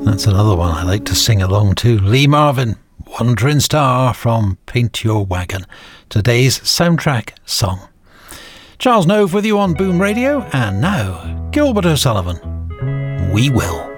That's another one I like to sing along to. Lee Marvin, Wandering Star from Paint Your Wagon, today's soundtrack song. Charles Nove with you on Boom Radio, and now Gilbert O'Sullivan, We Will.